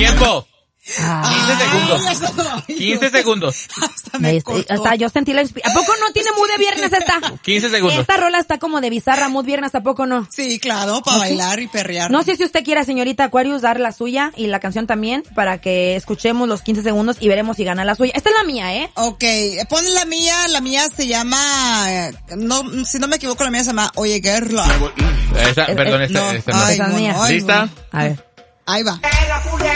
Tiempo. 15 segundos. Ay, 15 segundos. Hasta me cortó. Hasta yo sentí la ¿A poco no tiene mood de viernes esta? 15 segundos. Esta rola está como de bizarra mood viernes, ¿a poco no? Sí, claro, para bailar y perrear. No sé si usted quiera, señorita Aquarius, dar la suya y la canción también para que escuchemos los 15 segundos y veremos si gana la suya. Esta es la mía, ¿eh? Ok, pon la mía se llama, no, si no me equivoco, la mía se llama Oye Guerra. Esta, perdón, esta no. Ay, Esa es mía. ay, ¿Lista? A ver. Ahí va.